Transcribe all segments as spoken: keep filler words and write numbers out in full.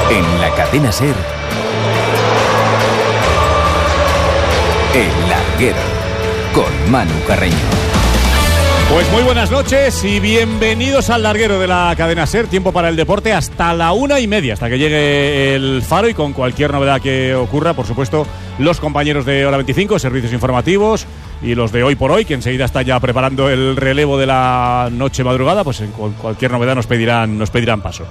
En la cadena SER, El Larguero, con Manu Carreño. Pues muy buenas noches y bienvenidos al Larguero de la cadena SER. Tiempo para el deporte hasta la una y media, hasta que llegue el Faro, y con cualquier novedad que ocurra, por supuesto, los compañeros de Hora veinticinco, servicios informativos, y los de Hoy por Hoy, que enseguida está ya preparando el relevo de la noche madrugada, pues en cualquier novedad nos pedirán, nos pedirán paso.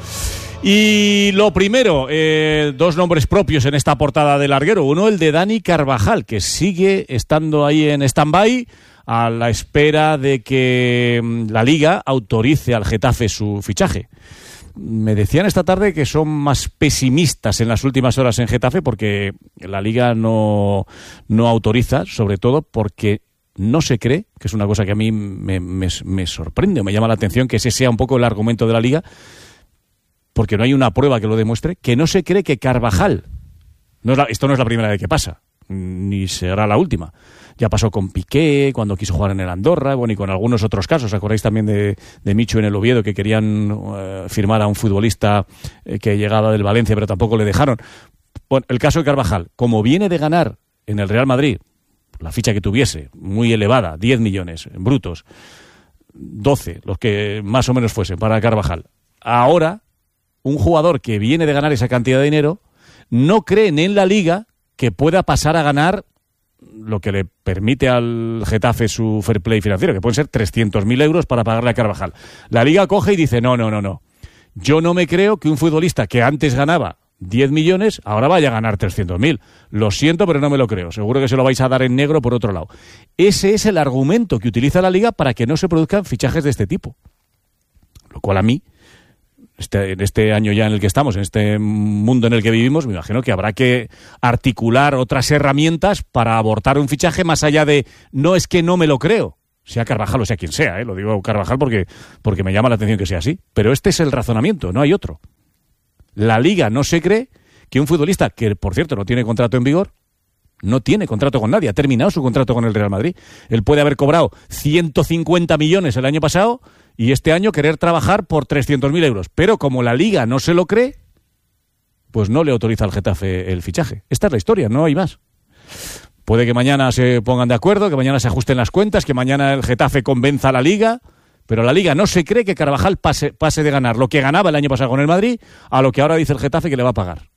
Y lo primero, eh, dos nombres propios en esta portada de Larguero. Uno, el de Dani Carvajal, que sigue estando ahí en stand-by a la espera de que la Liga autorice al Getafe su fichaje. Me decían esta tarde que son más pesimistas en las últimas horas en Getafe porque la Liga no, no autoriza, sobre todo porque no se cree, que es una cosa que a mí me, me, me sorprende o me llama la atención, que ese sea un poco el argumento de la Liga, porque no hay una prueba que lo demuestre, que no se cree que Carvajal, no es la, esto no es la primera vez que pasa, ni será la última. Ya pasó con Piqué, cuando quiso jugar en el Andorra, bueno, y con algunos otros casos. ¿Acordáis también de, de Michu en el Oviedo, que querían uh, firmar a un futbolista eh, que llegaba del Valencia, pero tampoco le dejaron? Bueno, el caso de Carvajal, como viene de ganar en el Real Madrid, la ficha que tuviese, muy elevada, diez millones brutos, doce, los que más o menos fuesen para Carvajal. Ahora, un jugador que viene de ganar esa cantidad de dinero, no creen en la Liga que pueda pasar a ganar lo que le permite al Getafe su fair play financiero, que pueden ser trescientos mil euros para pagarle a Carvajal. La Liga coge y dice, no, no, no, no. Yo no me creo que un futbolista que antes ganaba diez millones, ahora vaya a ganar trescientos mil. Lo siento, pero no me lo creo. Seguro que se lo vais a dar en negro por otro lado. Ese es el argumento que utiliza la Liga para que no se produzcan fichajes de este tipo. Lo cual a mí, Este, en este año ya en el que estamos, en este mundo en el que vivimos, me imagino que habrá que articular otras herramientas para abortar un fichaje más allá de no es que no me lo creo, sea Carvajal o sea quien sea, ¿eh? Lo digo Carvajal porque, porque me llama la atención que sea así, pero este es el razonamiento, no hay otro. La Liga no se cree que un futbolista, que por cierto no tiene contrato en vigor, no tiene contrato con nadie, ha terminado su contrato con el Real Madrid, él puede haber cobrado ciento cincuenta millones el año pasado y este año querer trabajar por trescientos mil euros. Pero como la Liga no se lo cree, pues no le autoriza al Getafe el fichaje. Esta es la historia, no hay más. Puede que mañana se pongan de acuerdo, que mañana se ajusten las cuentas, que mañana el Getafe convenza a la Liga, pero la Liga no se cree que Carvajal pase, pase de ganar lo que ganaba el año pasado con el Madrid a lo que ahora dice el Getafe que le va a pagar.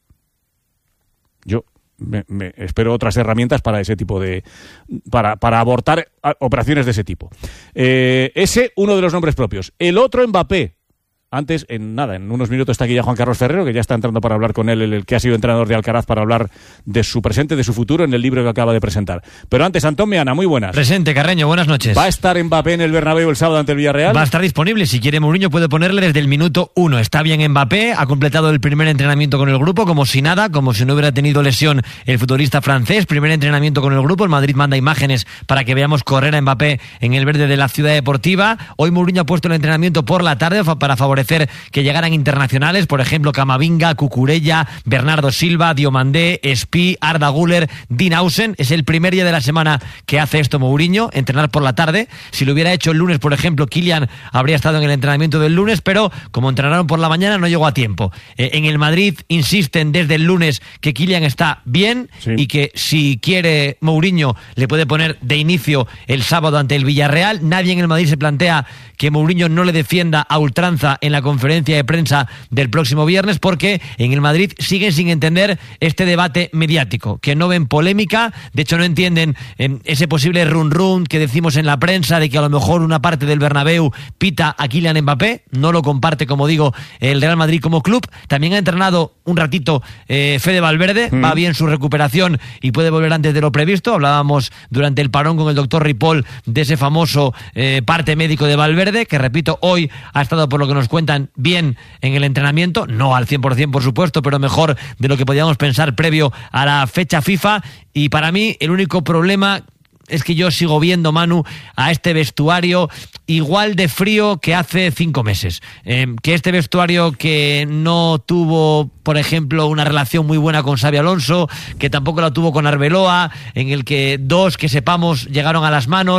Yo Me, me espero otras herramientas para ese tipo de para, para abortar operaciones de ese tipo. Eh, ese, uno de los nombres propios. El otro, Mbappé. Antes, en nada, en unos minutos está aquí ya Juan Carlos Ferrero, que ya está entrando para hablar con él, el, el que ha sido entrenador de Alcaraz, para hablar de su presente, de su futuro, en el libro que acaba de presentar. Pero antes, Antón Meana, muy buenas. Presente, Carreño, buenas noches. ¿Va a estar Mbappé en el Bernabéu el sábado ante el Villarreal? Va a estar disponible, si quiere Mourinho puede ponerle desde el minuto uno. Está bien Mbappé, ha completado el primer entrenamiento con el grupo, como si nada, como si no hubiera tenido lesión el futbolista francés. Primer entrenamiento con el grupo, el Madrid manda imágenes para que veamos correr a Mbappé en el verde de la Ciudad Deportiva. Hoy Mourinho ha puesto el entrenamiento por la tarde para favorecer que llegara internacionales, por ejemplo Camavinga, Cucurella, Bernardo Silva, Diomandé, Espí, Arda Güler, Dean Howson. Es el primer día de la semana que hace esto Mourinho, entrenar por la tarde. Si lo hubiera hecho el lunes, por ejemplo, Kylian habría estado en el entrenamiento del lunes, pero como entrenaron por la mañana no llegó a tiempo. Eh, en el Madrid insisten desde el lunes que Kylian está bien, sí, y que si quiere Mourinho le puede poner de inicio el sábado ante el Villarreal. Nadie en el Madrid se plantea que Mourinho no le defienda a ultranza en la conferencia de prensa del próximo viernes, porque en el Madrid siguen sin entender este debate mediático, que no ven polémica, de hecho no entienden eh, ese posible run run que decimos en la prensa de que a lo mejor una parte del Bernabéu pita a Kylian Mbappé, no lo comparte, como digo, el Real Madrid como club. También ha entrenado un ratito eh, Fede Valverde, mm. va bien su recuperación y puede volver antes de lo previsto. Hablábamos durante el parón con el doctor Ripoll de ese famoso eh, parte médico de Valverde, que repito, hoy ha estado, por lo que nos cuentan, bien en el entrenamiento, no al cien por ciento por supuesto, pero mejor de lo que podíamos pensar previo a la fecha FIFA. Y para mí el único problema es que yo sigo viendo, Manu, a este vestuario igual de frío que hace cinco meses. Eh, que este vestuario que no tuvo, por ejemplo, una relación muy buena con Xabi Alonso, que tampoco la tuvo con Arbeloa, en el que dos, que sepamos, llegaron a las manos.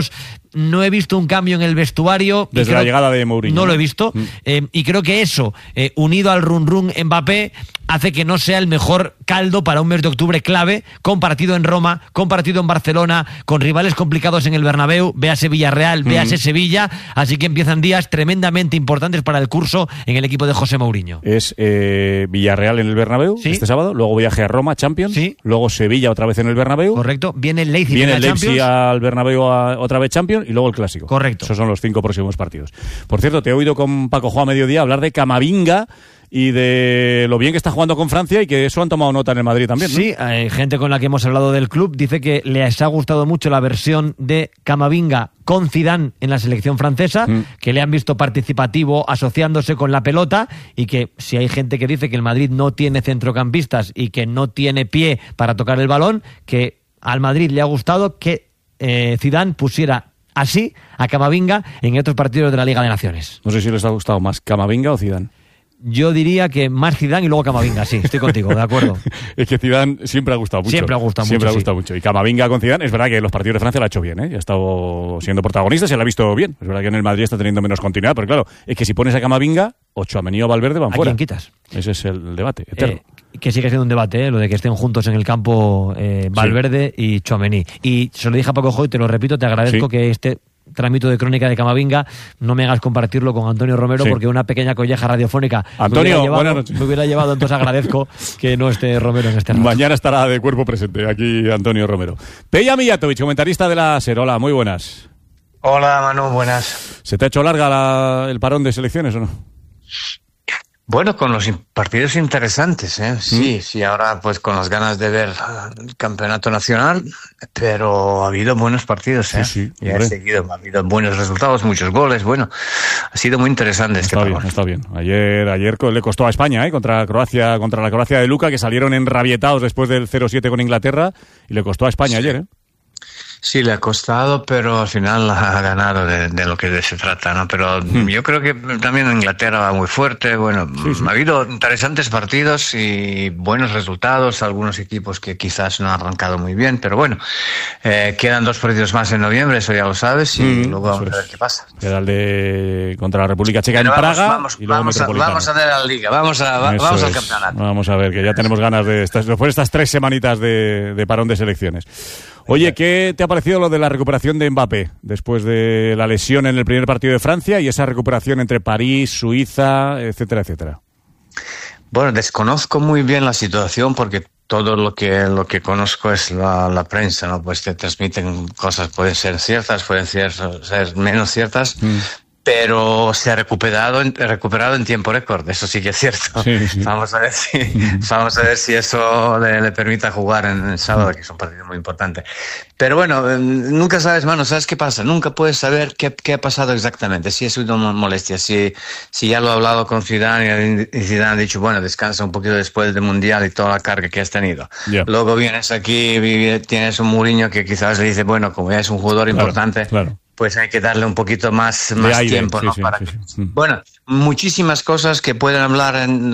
no he visto un cambio en el vestuario. Desde la llegada de Mourinho. No lo he visto. Mm. Eh, y creo que eso, eh, unido al run run Mbappé, hace que no sea el mejor caldo para un mes de octubre clave, con partido en Roma, con partido en Barcelona, con rivales complicados en el Bernabéu, véase Villarreal, véase mm. Sevilla, así que empiezan días tremendamente importantes para el curso en el equipo de José Mourinho. Es eh, Villarreal en el Bernabéu, ¿sí?, este sábado, luego viaje a Roma, Champions, ¿sí?, luego Sevilla otra vez en el Bernabéu. Correcto, viene el Leipzig, viene en la el Leipzig al Bernabéu a, otra vez Champions y luego el Clásico. Correcto. Esos son los cinco próximos partidos. Por cierto, te he oído con Paco Joa a mediodía hablar de Camavinga y de lo bien que está jugando con Francia y que eso han tomado nota en el Madrid también, ¿no? Sí, hay gente con la que hemos hablado del club, dice que les ha gustado mucho la versión de Camavinga con Zidane en la selección francesa, mm. que le han visto participativo, asociándose con la pelota, y que si hay gente que dice que el Madrid no tiene centrocampistas y que no tiene pie para tocar el balón, que al Madrid le ha gustado que eh, Zidane pusiera así a Camavinga en otros partidos de la Liga de Naciones. No sé si les ha gustado más Camavinga o Zidane. Yo diría que más Zidane y luego Camavinga, sí, estoy contigo, de acuerdo. Es que Zidane siempre ha gustado mucho. Siempre ha gustado siempre mucho, ha gustado sí. mucho. Y Camavinga con Zidane, es verdad que los partidos de Francia lo ha hecho bien, ¿eh? Ha estado siendo protagonista, se lo ha visto bien. Es verdad que en el Madrid está teniendo menos continuidad, pero claro, es que si pones a Camavinga, o Tchouaméni o Valverde van ¿A fuera. quién quitas? Ese es el debate eterno. Eh, que sigue siendo un debate, ¿eh? Lo de que estén juntos en el campo eh, Valverde sí. y Tchouaméni. Y se lo dije a Paco Joy, te lo repito, te agradezco sí. que este tramito de crónica de Camavinga no me hagas compartirlo con Antonio Romero, sí. porque una pequeña colleja radiofónica Antonio, me, hubiera buenas llevado, noches. me hubiera llevado, entonces agradezco que no esté Romero en este rato. Mañana estará de cuerpo presente aquí Antonio Romero. Peja Mijatovic, comentarista de la SER. Hola, muy buenas. Hola Manu, buenas. ¿Se te ha hecho larga la, el parón de selecciones o no? Bueno, con los partidos interesantes, ¿eh? Sí, ¿Mm? sí, ahora pues con las ganas de ver el campeonato nacional, pero ha habido buenos partidos, ¿eh? Sí, sí, y ha seguido, ha habido buenos resultados, muchos goles, bueno, ha sido muy interesante este Está parón. bien, está bien. Ayer, ayer le costó a España, ¿eh? Contra Croacia, contra la Croacia de Luka, que salieron enrabietados después del cero siete con Inglaterra, y le costó a España sí. ayer, ¿eh? Sí, le ha costado, pero al final ha ganado de, de lo que se trata, ¿no? Pero mm. yo creo que también Inglaterra va muy fuerte. Bueno, sí, sí. ha habido interesantes partidos y buenos resultados. Algunos equipos que quizás no han arrancado muy bien, pero bueno, eh, quedan dos partidos más en noviembre, eso ya lo sabes, y mm, luego vamos a ver qué pasa. Queda el de contra la República Checa pero en vamos, Praga vamos, y luego vamos, a, vamos a ver la Liga, vamos, a, va, vamos al campeonato. Vamos a ver, que ya tenemos ganas de estas, después de estas tres semanitas de, de parón de selecciones. Oye, ¿qué te ha parecido lo de la recuperación de Mbappé después de la lesión en el primer partido de Francia y esa recuperación entre París, Suiza, etcétera, etcétera? Bueno, desconozco muy bien la situación porque todo lo que lo que conozco es la, la prensa, ¿no? Pues te transmiten cosas, pueden ser ciertas, pueden ser, ser menos ciertas. Mm. Pero se ha recuperado, recuperado en tiempo récord, eso sí que es cierto. Sí, sí. Vamos a ver si, vamos a ver si eso le, le permita jugar en el sábado, que es un partido muy importante. Pero bueno, nunca sabes, mano, ¿sabes qué pasa? Nunca puedes saber qué, qué ha pasado exactamente, si ha sido una molestia, si, si ya lo ha hablado con Zidane y Zidane ha dicho, bueno, descansa un poquito después del Mundial y toda la carga que has tenido. Yeah. Luego vienes aquí y tienes un Mourinho que quizás le dice, bueno, como ya es un jugador claro, importante, claro. pues hay que darle un poquito más, más aire, tiempo, sí, ¿no? Sí, Para sí, que... sí. Bueno, muchísimas cosas que pueden hablar en,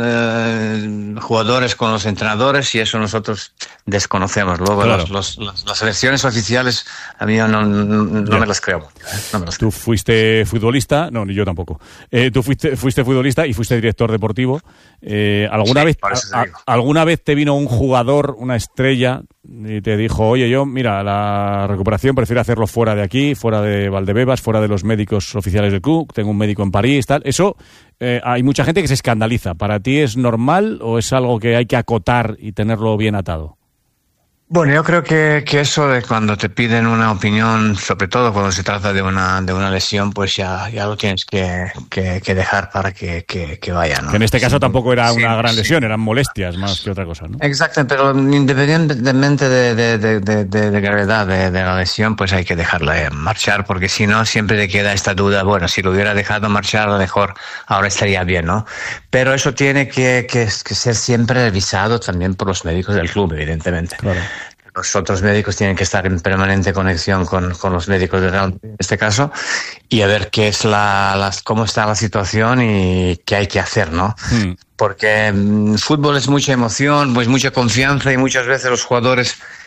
eh, jugadores con los entrenadores y eso nosotros desconocemos. Luego claro. los, los, los, las elecciones oficiales a mí no, no, no me las creo. ¿eh? No me las Tú creo. fuiste futbolista, no, ni yo tampoco. Eh, tú fuiste, fuiste futbolista y fuiste director deportivo. Eh, ¿alguna, sí, vez, a, ¿Alguna vez te vino un jugador, una estrella, y te dijo, oye, yo, mira, la recuperación prefiero hacerlo fuera de aquí, fuera de Valdebebas, fuera de los médicos oficiales del club, tengo un médico en París, tal? Eso, eh, hay mucha gente que se escandaliza. ¿Para ti es normal o es algo que hay que acotar y tenerlo bien atado? Bueno, yo creo que, que eso de cuando te piden una opinión, sobre todo cuando se trata de una de una lesión, pues ya, ya lo tienes que, que, que dejar para que, que, que vaya, ¿no? Que en este caso sí, tampoco era sí, una gran sí. lesión, eran molestias más que otra cosa, ¿no? Exacto, pero independientemente de, de, de, de, de, de gravedad de, de la lesión, pues hay que dejarla marchar, porque si no siempre te queda esta duda, bueno, si lo hubiera dejado marchar, a lo mejor ahora estaría bien, ¿no? Pero eso tiene que, que, que ser siempre revisado también por los médicos del club, evidentemente. Claro. Los otros médicos tienen que estar en permanente conexión con, con los médicos de Real en este caso y a ver qué es la, la cómo está la situación y qué hay que hacer, ¿no? Mm. Porque el fútbol es mucha emoción, pues mucha confianza y muchas veces los jugadores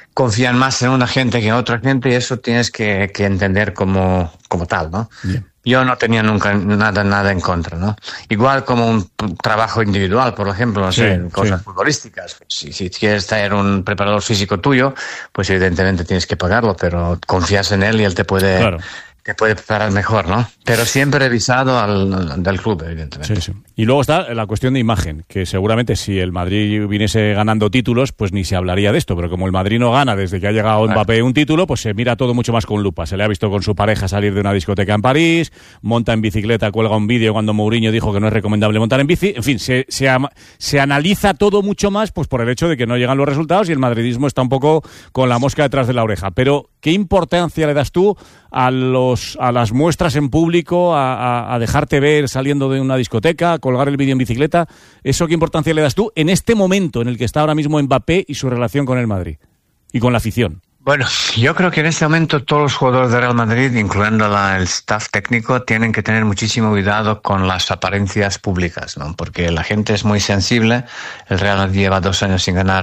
confían más en una gente que en otra gente y eso tienes que, que entender como, como tal, ¿no? Bien. Yo no tenía nunca nada, nada en contra, ¿no? Igual como un trabajo individual, por ejemplo, no sí, sé, cosas sí. futbolísticas. Si, si quieres traer un preparador físico tuyo, pues evidentemente tienes que pagarlo, pero confías en él y él te puede... Claro. te puede preparar mejor, ¿no? Pero siempre revisado al, al, del club, evidentemente. Sí, sí. Y luego está la cuestión de imagen, que seguramente si el Madrid viniese ganando títulos, pues ni se hablaría de esto, pero como el Madrid no gana desde que ha llegado Mbappé un título, pues se mira todo mucho más con lupa. Se le ha visto con su pareja salir de una discoteca en París, monta en bicicleta, cuelga un vídeo cuando Mourinho dijo que no es recomendable montar en bici. En fin, se, se, se analiza todo mucho más pues por el hecho de que no llegan los resultados y el madridismo está un poco con la mosca detrás de la oreja. Pero, ¿qué importancia le das tú a los a las muestras en público, a, a, a dejarte ver saliendo de una discoteca, a colgar el vídeo en bicicleta? ¿Eso qué importancia le das tú en este momento en el que está ahora mismo Mbappé y su relación con el Madrid y con la afición? Bueno, yo creo que en este momento todos los jugadores de Real Madrid, incluyendo la, el staff técnico, tienen que tener muchísimo cuidado con las apariencias públicas, ¿no? Porque la gente es muy sensible. El Real Madrid lleva dos años sin ganar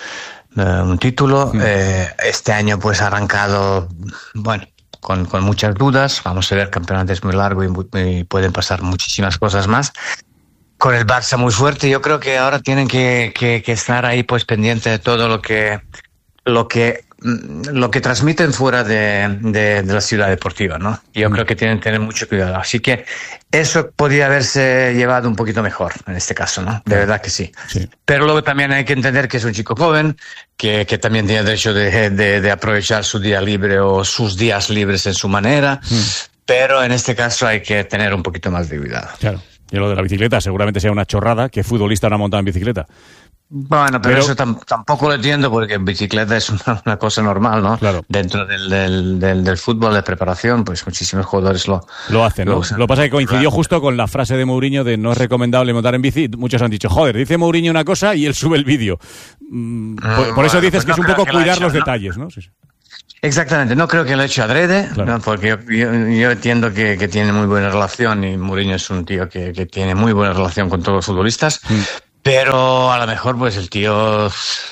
uh, un título. Sí. Eh, este año pues ha arrancado, bueno, Con, con muchas dudas. Vamos a ver, el campeonato es muy largo y, y pueden pasar muchísimas cosas más. Con el Barça muy fuerte, yo creo que ahora tienen que, que, que estar ahí pues pendiente de todo lo que lo que lo que transmiten fuera de, de, de la ciudad deportiva, ¿no? Yo mm. creo que tienen que tener mucho cuidado. Así que eso podría haberse llevado un poquito mejor en este caso, ¿no? De verdad que sí. sí. Pero luego también hay que entender que es un chico joven, que, que también tiene derecho de, de, de aprovechar su día libre o sus días libres en su manera, mm. pero en este caso hay que tener un poquito más de cuidado. Claro. Y lo de la bicicleta seguramente sea una chorrada, que futbolista no ha montado en bicicleta. Bueno, pero, pero eso tam, tampoco lo entiendo porque en bicicleta es una, una cosa normal, ¿no? Claro. Dentro del, del, del, del fútbol de preparación, pues muchísimos jugadores lo, lo hacen, ¿no? Lo, lo que pasa es que coincidió claro. justo con la frase de Mourinho de no es recomendable montar en bici. Muchos han dicho, joder, dice Mourinho una cosa y él sube el vídeo. Mm, por, por bueno, eso dices pues que no es un poco cuidar hecho, los ¿no? detalles, ¿no? Sí, sí. Exactamente, no creo que lo he hecho adrede, claro. ¿no? Porque yo, yo, yo entiendo que, que tiene muy buena relación y Mourinho es un tío que, que tiene muy buena relación con todos los futbolistas. Mm. Pero a lo mejor pues el tío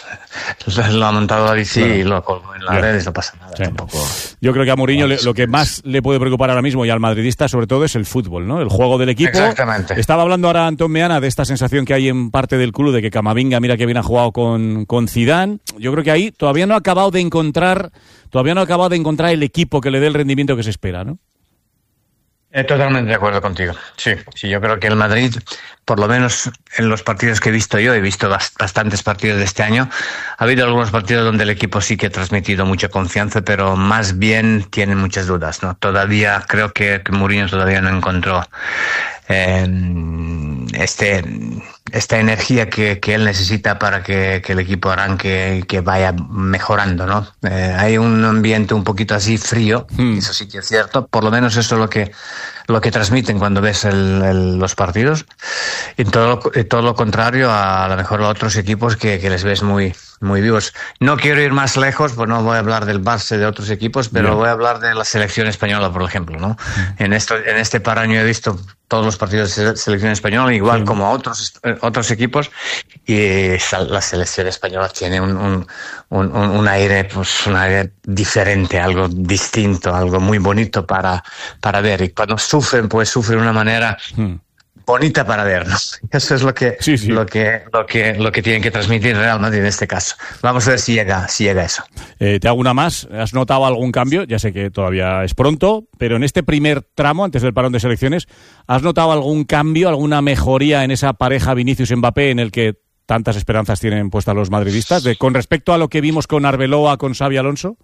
lo ha montado la bici claro. y lo colgó en las yeah. redes, no pasa nada. Sí. Tampoco. Yo creo que a Mourinho le, lo que más le puede preocupar ahora mismo y al madridista sobre todo es el fútbol, ¿no? El juego del equipo. Exactamente. Estaba hablando ahora Antón Meana de esta sensación que hay en parte del club de que Camavinga, mira que bien ha jugado con, con Zidane. Yo creo que ahí todavía no ha acabado de encontrar, todavía no ha acabado de encontrar el equipo que le dé el rendimiento que se espera, ¿no? Eh, totalmente de acuerdo contigo. Sí, sí, yo creo que el Madrid, por lo menos en los partidos que he visto yo, he visto bastantes partidos de este año, ha habido algunos partidos donde el equipo sí que ha transmitido mucha confianza, pero más bien tienen muchas dudas, ¿no? Todavía creo que, que Mourinho todavía no encontró eh, este esta energía que, que él necesita para que, que el equipo arranque y que vaya mejorando, ¿no? Eh, hay un ambiente un poquito así frío, mm. eso sí que es cierto, por lo menos eso es lo que lo que transmiten cuando ves el, el, los partidos, y todo, todo lo contrario a, a lo mejor a otros equipos que, que les ves muy muy vivos. No quiero ir más lejos, pues no voy a hablar del Barça de otros equipos, pero yeah. voy a hablar de la selección española, por ejemplo, ¿no? Mm. En esto, en este par año he visto todos los partidos de selección española, igual sí. como otros otros equipos, y la selección española tiene un, un, un, un aire, pues un aire diferente, algo distinto, algo muy bonito para, para ver, y cuando sufren, pues sufren de una manera hmm. bonita para vernos. Eso es lo que, sí, sí. lo que, lo que, lo que tienen que transmitir Real Madrid en este caso. Vamos a ver si llega, si llega eso. Eh, te hago una más. ¿Has notado algún cambio? Ya sé que todavía es pronto, pero en este primer tramo, antes del parón de selecciones, ¿has notado algún cambio, alguna mejoría en esa pareja Vinicius-Mbappé en el que tantas esperanzas tienen puestas los madridistas, de, con respecto a lo que vimos con Arbeloa, con Xabi Alonso?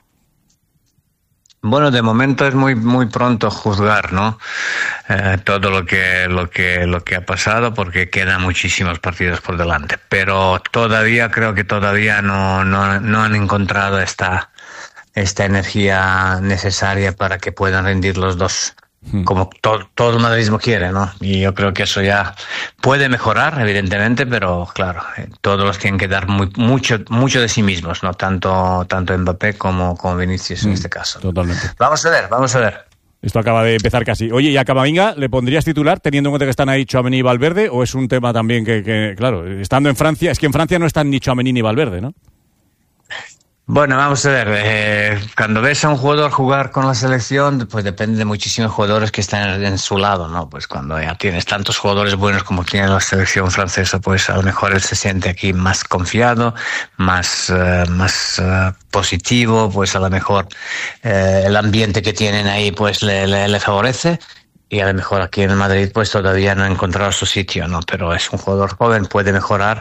Bueno, de momento es muy muy pronto juzgar, ¿no? Eh, todo lo que lo que lo que ha pasado, porque quedan muchísimos partidos por delante. Pero todavía creo que todavía no no no han encontrado esta esta energía necesaria para que puedan rendir los dos. Como todo, todo el madridismo quiere, ¿no? Y yo creo que eso ya puede mejorar, evidentemente, pero claro, eh, todos los tienen que dar muy, mucho mucho de sí mismos, ¿no? Tanto tanto Mbappé como, como Vinicius en mm, este caso. Totalmente. Vamos a ver, vamos a ver. Esto acaba de empezar casi. Oye, ¿y a Camavinga le pondrías titular teniendo en cuenta que están ahí Tchouaméni y Valverde? ¿O es un tema también que, que, claro, estando en Francia, es que en Francia no están ni Tchouaméni ni Valverde, ¿no? Bueno, vamos a ver, eh, cuando ves a un jugador jugar con la selección, pues depende de muchísimos jugadores que están en su lado, ¿no? Pues cuando ya tienes tantos jugadores buenos como tiene la selección francesa, pues a lo mejor él se siente aquí más confiado, más, uh, más uh, positivo, pues a lo mejor eh, el ambiente que tienen ahí pues le, le, le favorece. Y a lo mejor aquí en Madrid pues todavía no ha encontrado su sitio, ¿no? Pero es un jugador joven, puede mejorar,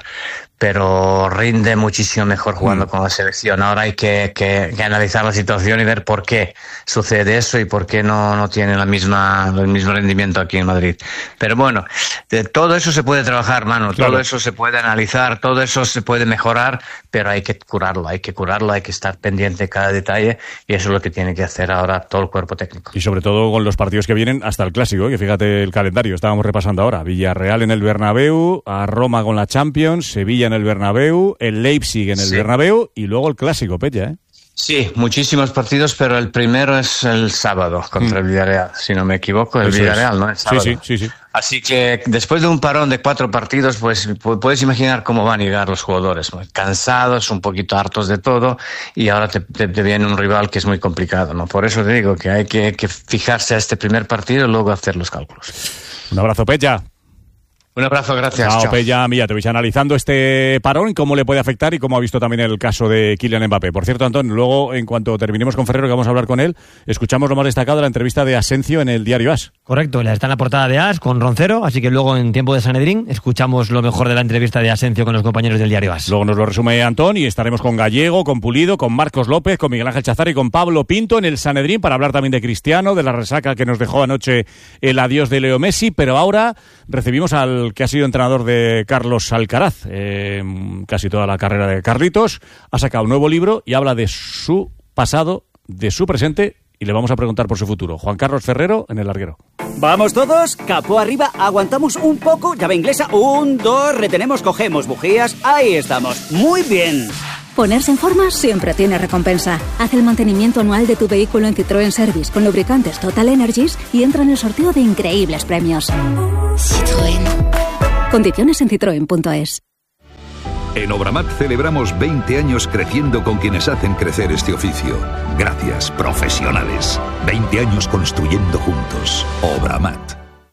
pero rinde muchísimo mejor jugando mm. con la selección. Ahora hay que, que, que analizar la situación y ver por qué sucede eso y por qué no, no tiene la misma, el mismo rendimiento aquí en Madrid. Pero bueno, de todo eso se puede trabajar, mano. Claro. Todo eso se puede analizar, todo eso se puede mejorar, pero hay que curarlo, hay que curarlo, hay que estar pendiente de cada detalle y eso es lo que tiene que hacer ahora todo el cuerpo técnico. Y sobre todo con los partidos que vienen hasta el Clásico, que fíjate el calendario, estábamos repasando ahora. Villarreal en el Bernabéu, a Roma con la Champions, Sevilla en el Bernabéu, el Leipzig en el sí. Bernabéu y luego el Clásico, Peña, ¿eh? Sí, muchísimos partidos, pero el primero es el sábado contra mm. el Villarreal, si no me equivoco, el Eso Villarreal, es. ¿no? El sábado. Sí, sí, sí, sí. Así que después de un parón de cuatro partidos, pues puedes imaginar cómo van a llegar los jugadores, ¿no? Cansados, un poquito hartos de todo, y ahora te, te, te viene un rival que es muy complicado, ¿no? Por eso te digo que hay que, que fijarse a este primer partido y luego hacer los cálculos. Un abrazo, Peña. Un abrazo, gracias. Chao, Peña Mijatovic, analizando este parón, cómo le puede afectar y cómo ha visto también el caso de Kylian Mbappé. Por cierto, Antón, luego, en cuanto terminemos con Ferrero, que vamos a hablar con él, escuchamos lo más destacado de la entrevista de Asensio en el diario AS. Correcto, está en la portada de AS con Roncero, así que luego en tiempo de Sanedrín escuchamos lo mejor de la entrevista de Asensio con los compañeros del diario AS. Luego nos lo resume Antón y estaremos con Gallego, con Pulido, con Marcos López, con Miguel Ángel Chazar y con Pablo Pinto en el Sanedrín para hablar también de Cristiano, de la resaca que nos dejó anoche el adiós de Leo Messi, pero ahora recibimos al que ha sido entrenador de Carlos Alcaraz, eh, casi toda la carrera de Carlitos, ha sacado un nuevo libro y habla de su pasado, de su presente y le vamos a preguntar por su futuro. Juan Carlos Ferrero en El Larguero. Vamos todos, capó arriba, aguantamos un poco, llave inglesa, un, dos, retenemos, cogemos bujías, ahí estamos, muy bien. Ponerse en forma siempre tiene recompensa. Haz el mantenimiento anual de tu vehículo en Citroën Service con lubricantes Total Energies y entra en el sorteo de increíbles premios. Citroën. Condiciones en citroen punto es. En Obramat celebramos veinte años creciendo con quienes hacen crecer este oficio. Gracias, profesionales. veinte años construyendo juntos. Obramat.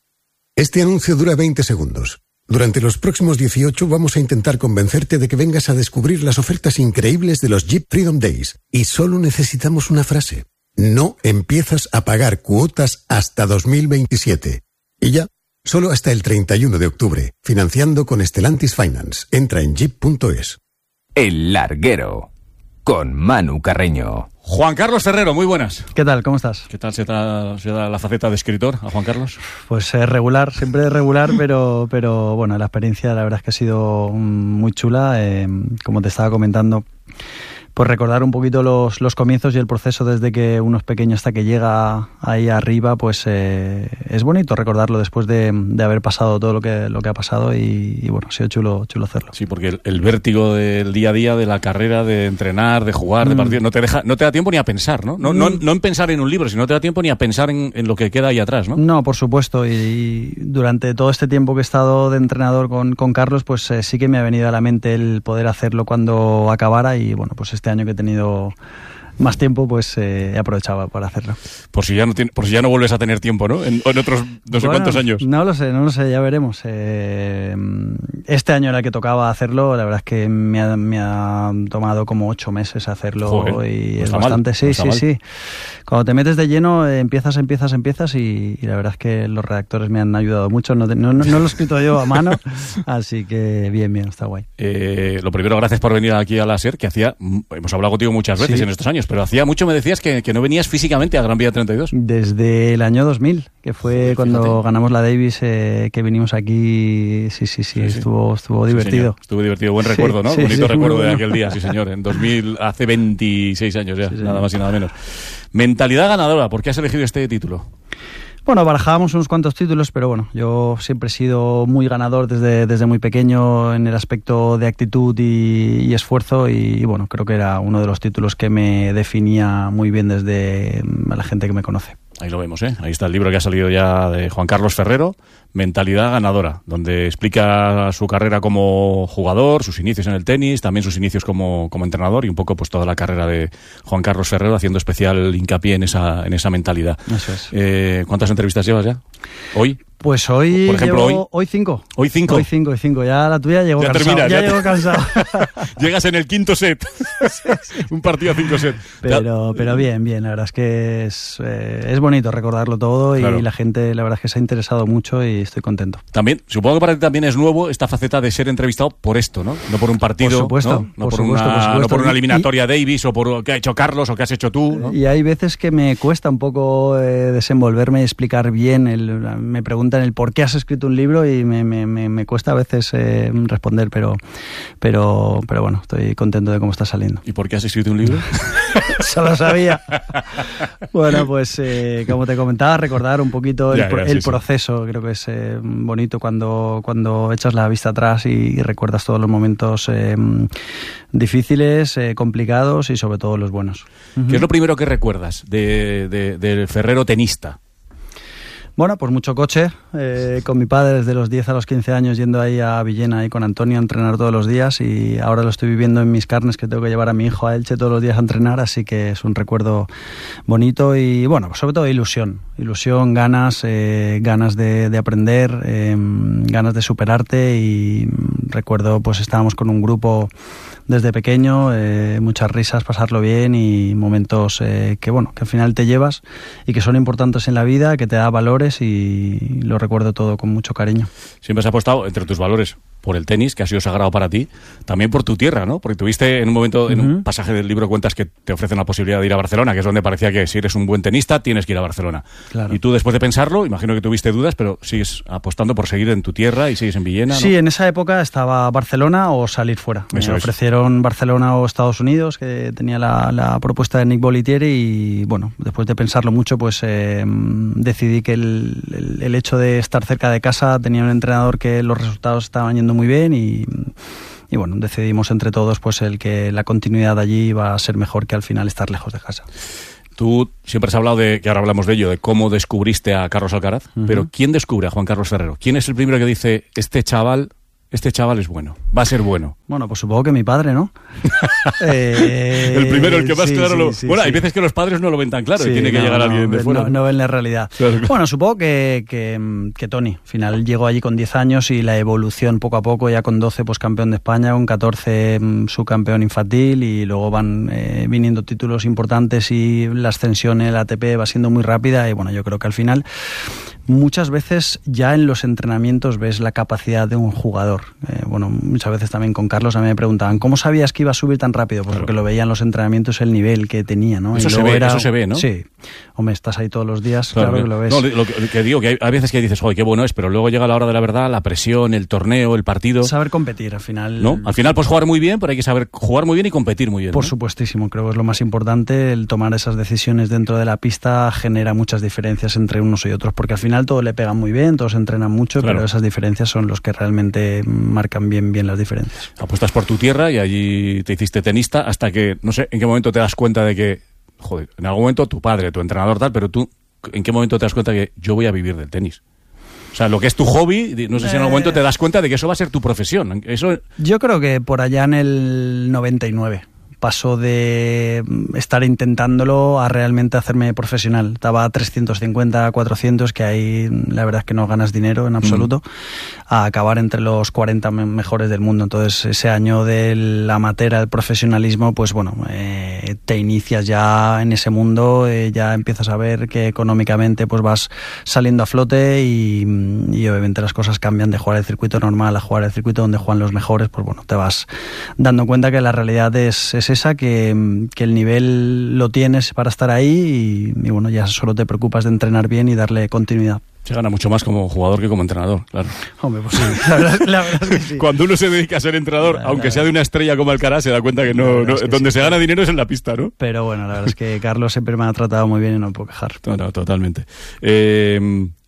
Este anuncio dura veinte segundos. Durante los próximos dieciocho vamos a intentar convencerte de que vengas a descubrir las ofertas increíbles de los Jeep Freedom Days. Y solo necesitamos una frase. No empiezas a pagar cuotas hasta dos mil veintisiete. Y ya. Solo hasta el treinta y uno de octubre. Financiando con Stellantis Finance. Entra en jeep punto es. El Larguero. Con Manu Carreño. Juan Carlos Ferrero, muy buenas. ¿Qué tal? ¿Cómo estás? ¿Qué tal se da, se da la faceta de escritor a Juan Carlos? Pues es regular, siempre es regular, pero, pero bueno, la experiencia la verdad es que ha sido muy chula. Eh, como te estaba comentando, pues recordar un poquito los, los comienzos y el proceso desde que uno es pequeño hasta que llega ahí arriba, pues eh, es bonito recordarlo después de, de haber pasado todo lo que, lo que ha pasado y, y bueno, ha sido chulo, chulo hacerlo. Sí, porque el, el vértigo del día a día, de la carrera, de entrenar, de jugar, mm. de partir, no te deja, no te da tiempo ni a pensar, ¿no? No, mm. no, no en pensar en un libro, sino no te da tiempo ni a pensar en, en lo que queda ahí atrás, ¿no? No, por supuesto, y, y durante todo este tiempo que he estado de entrenador con, con Carlos, pues eh, sí que me ha venido a la mente el poder hacerlo cuando acabara y bueno, pues este año que he tenido más tiempo, pues eh, he aprovechado para hacerlo. Por si ya no tiene, por si ya no vuelves a tener tiempo, ¿no? En, en otros no sé bueno, cuántos años. No lo sé, no lo sé, ya veremos. Eh, este año era el que tocaba hacerlo, la verdad es que me ha, me ha tomado como ocho meses hacerlo. Joder, y no es bastante, mal, sí, no sí, mal. sí. Cuando te metes de lleno, eh, empiezas, empiezas, empiezas y, y la verdad es que los redactores me han ayudado mucho. No, no, no, no lo he escrito yo a mano, así que bien, bien, está guay. Eh, lo primero, gracias por venir aquí a la SER, que hacía, hemos hablado contigo muchas veces sí. en estos años, pero hacía mucho me decías que, que no venías físicamente a Gran Vía treinta y dos. Desde el año dos mil, que fue Joder, cuando fíjate. ganamos la Davis, eh, que vinimos aquí, sí, sí, sí, sí estuvo, estuvo sí, divertido. Señor. Estuvo divertido, buen recuerdo, sí, ¿no? Sí, Bonito sí, recuerdo sí, de aquel día, sí señor, en dos mil, hace veintiséis años ya, sí, nada más y nada menos. Mentalidad ganadora, ¿por qué has elegido este título? Bueno, barajábamos unos cuantos títulos, pero bueno, yo siempre he sido muy ganador desde, desde muy pequeño en el aspecto de actitud y, y esfuerzo y, y bueno, creo que era uno de los títulos que me definía muy bien desde la gente que me conoce. Ahí lo vemos, ¿eh? Ahí está el libro que ha salido ya de Juan Carlos Ferrero, Mentalidad Ganadora, donde explica su carrera como jugador, sus inicios en el tenis, también sus inicios como, como entrenador y un poco pues toda la carrera de Juan Carlos Ferrero, haciendo especial hincapié en esa, en esa mentalidad. Eso es. Eh, ¿Cuántas entrevistas llevas ya? ¿Hoy? Pues hoy, por ejemplo, llevo, hoy, hoy cinco. Hoy cinco. Hoy cinco, y cinco. Ya la tuya llegó ya cansado. Termina, ya, ya llego cansado. Llegas en el quinto set. Sí, sí. Un partido a cinco sets. Pero, pero bien, bien. La verdad es que es, eh, es bonito recordarlo todo y claro. la gente, la verdad es que se ha interesado mucho y estoy contento. También, supongo que para ti también es nuevo esta faceta de ser entrevistado por esto, ¿no? No por un partido, por supuesto, ¿no? No por, por, supuesto, una, por supuesto. no por una eliminatoria y, Davis o por lo que ha hecho Carlos o que has hecho tú, ¿no? Y hay veces que me cuesta un poco eh, desenvolverme y explicar bien. El, me preguntan el por qué has escrito un libro y me, me, me, me cuesta a veces eh, responder, pero, pero, pero bueno, estoy contento de cómo está saliendo. ¿Y por qué has escrito un libro? Eso lo sabía. Bueno, pues eh, como te comentaba, recordar un poquito el, ya, ya, el sí, proceso. Sí. Creo que es eh, bonito cuando, cuando echas la vista atrás y, y recuerdas todos los momentos eh, difíciles, eh, complicados y sobre todo los buenos. ¿Qué uh-huh. es lo primero que recuerdas de, de, del Ferrero tenista? Bueno, pues mucho coche, eh, con mi padre desde los diez a los quince años yendo ahí a Villena ahí con Antonio a entrenar todos los días y ahora lo estoy viviendo en mis carnes que tengo que llevar a mi hijo a Elche todos los días a entrenar, así que es un recuerdo bonito y bueno, pues sobre todo ilusión, ilusión, ganas, eh, ganas de, de aprender, eh, ganas de superarte y recuerdo pues estábamos con un grupo desde pequeño, eh, muchas risas, pasarlo bien y momentos eh, que bueno, que al final te llevas y que son importantes en la vida, que te da valores y lo recuerdo todo con mucho cariño. Siempre has apostado entre tus valores por el tenis, que ha sido sagrado para ti, también por tu tierra, ¿no? Porque tuviste en un momento, uh-huh. en un pasaje del libro cuentas que te ofrecen la posibilidad de ir a Barcelona, que es donde parecía que si eres un buen tenista tienes que ir a Barcelona. Claro. Y tú después de pensarlo, imagino que tuviste dudas, pero sigues apostando por seguir en tu tierra y sigues en Villena, ¿no? Sí, en esa época estaba Barcelona o salir fuera. Eso Me es. ofrecieron Barcelona o Estados Unidos, que tenía la, la propuesta de Nick Bolitieri y bueno, después de pensarlo mucho, pues eh, decidí que el, el, el hecho de estar cerca de casa, tenía un entrenador que los resultados estaban yendo muy bien y y bueno, decidimos entre todos pues el que la continuidad allí iba a ser mejor que al final estar lejos de casa. Tú siempre has hablado de, que ahora hablamos de ello, de cómo descubriste a Carlos Alcaraz, uh-huh. pero ¿quién descubre a Juan Carlos Ferrero? ¿Quién es el primero que dice, este chaval, este chaval es bueno, va a ser bueno? Bueno, pues supongo que mi padre, ¿no? eh, el primero, el que más sí, claro sí, lo... sí, bueno, sí. hay veces que los padres no lo ven tan claro sí, y tiene que no, llegar no, alguien de fuera. No, no ven la realidad. Claro. Bueno, supongo que, que, que Tony, al final llegó allí con diez años y la evolución poco a poco, ya con doce pues campeón de España, con catorce subcampeón infantil y luego van eh, viniendo títulos importantes y la ascensión en el A T P va siendo muy rápida y bueno, yo creo que al final muchas veces ya en los entrenamientos ves la capacidad de un jugador. Eh, bueno, muchas veces también con Carlos a mí me preguntaban, ¿cómo sabías que iba a subir tan rápido? Pues claro. Porque lo veía en los entrenamientos el nivel que tenía, ¿no? Eso se ve, era... eso se ve, ¿no? Sí. Hombre, estás ahí todos los días, claro, claro que lo ves. No, lo que, lo que digo, que hay, hay veces que dices, joder, qué bueno es, pero luego llega la hora de la verdad, la presión, el torneo, el partido. Saber competir, al final. ¿No? Al final puedes jugar muy bien, pero hay que saber jugar muy bien y competir muy bien. Por ¿no? supuestísimo, creo que es lo más importante, el tomar esas decisiones dentro de la pista genera muchas diferencias entre unos y otros, porque al final todo le pega muy bien, todos entrenan mucho, claro. Pero esas diferencias son los que realmente marcan bien, bien las diferencias. Apuestas por tu tierra y allí te hiciste tenista hasta que, no sé, en qué momento te das cuenta de que, joder, en algún momento tu padre, tu entrenador tal, pero tú, ¿en qué momento te das cuenta de que yo voy a vivir del tenis? O sea, lo que es tu hobby, no sé si en algún momento te das cuenta de que eso va a ser tu profesión. Eso... Yo creo que por allá en el noventa y nueve pasó de estar intentándolo a realmente hacerme profesional. Estaba a trescientos cincuenta, cuatrocientos, que ahí la verdad es que no ganas dinero en absoluto, mm. a acabar entre los cuarenta mejores del mundo. Entonces ese año del amateur al profesionalismo, pues bueno, eh, te inicias ya en ese mundo, eh, ya empiezas a ver que económicamente pues vas saliendo a flote y, y obviamente las cosas cambian de jugar el circuito normal a jugar el circuito donde juegan los mejores, pues bueno, te vas dando cuenta que la realidad es, es esa, que, que el nivel lo tienes para estar ahí y, y bueno, ya solo te preocupas de entrenar bien y darle continuidad. Se gana mucho más como jugador que como entrenador, claro. Hombre, pues sí, la verdad, la verdad es que sí. Cuando uno se dedica a ser entrenador, la, aunque la sea de una estrella como Alcaraz, se da cuenta que no, no es que donde sí, se gana dinero es en la pista, ¿no? Pero bueno, la verdad es que Carlos siempre me ha tratado muy bien y no me puedo quejar. No, no, totalmente. Eh,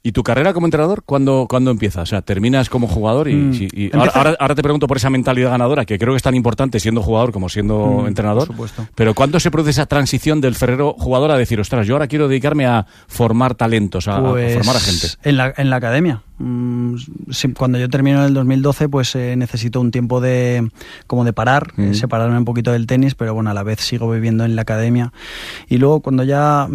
¿Y tu carrera como entrenador cuándo, cuándo empieza? O sea, terminas como jugador y... Mm. y, y ahora, ahora, ahora te pregunto por esa mentalidad ganadora, que creo que es tan importante siendo jugador como siendo mm, entrenador. Por supuesto. Pero ¿cuándo se produce esa transición del Ferrero jugador a decir, ostras, yo ahora quiero dedicarme a formar talentos, a, pues, a formar a gente? En la, en la academia. Mm, sí, cuando yo termino en el dos mil doce, pues eh, necesito un tiempo de como de parar, mm. eh, separarme un poquito del tenis, pero bueno, a la vez sigo viviendo en la academia. Y luego cuando ya